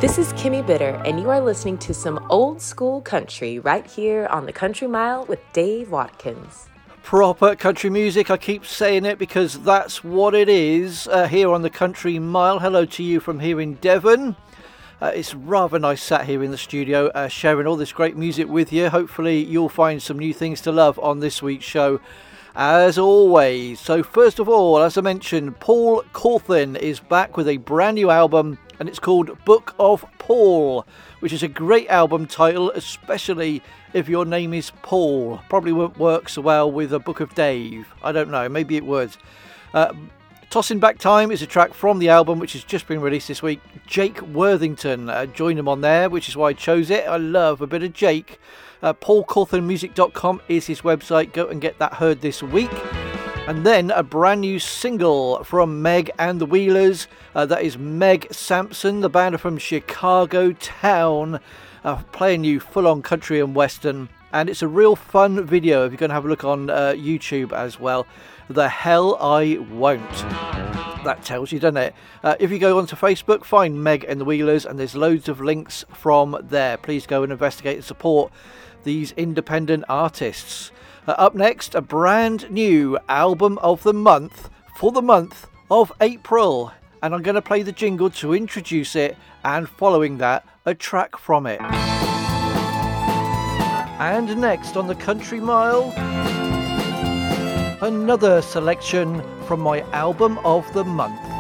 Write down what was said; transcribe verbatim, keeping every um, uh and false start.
This is Kimmy Bitter, and you are listening to some old school country right here on the Country Mile with Dave Watkins. Proper country music, I keep saying it because that's what it is uh, here on the Country Mile. Hello to you from here in Devon. Uh, it's rather nice sat here in the studio uh, sharing all this great music with you. Hopefully you'll find some new things to love on this week's show, as always. So first of all, as I mentioned, Paul Cauthen is back with a brand new album, and it's called Book of Paul, which is a great album title, especially if your name is Paul. Probably won't work so well with a Book of Dave. I don't know, maybe it would. Uh, Tossing Back Time is a track from the album which has just been released this week. Jake Worthington uh, joined him on there, which is why I chose it. I love a bit of Jake. Uh, paul cauthen music dot com is his website. Go and get that heard this week. And then a brand new single from Meg and the Wheelers. Uh, that is Meg Sampson. The band are from Chicago town, uh, playing you full-on country and western. And it's a real fun video if you're going to have a look on uh, YouTube as well. The Hell I Won't. That tells you, doesn't it? Uh, if you go onto Facebook, find Meg and the Wheelers, and there's loads of links from there. Please go and investigate and support these independent artists. Uh, up next, a brand new album of the month for the month of April. And I'm going to play the jingle to introduce it, and following that, a track from it. And next on the Country Mile, another selection from my album of the month.